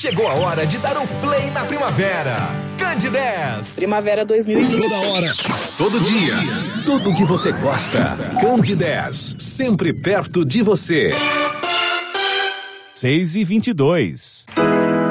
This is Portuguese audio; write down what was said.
Chegou a hora de dar o play na primavera. Candidez. Primavera 2020. Toda hora, todo dia, tudo o que você gosta. Candidez, sempre perto de você. 6h22.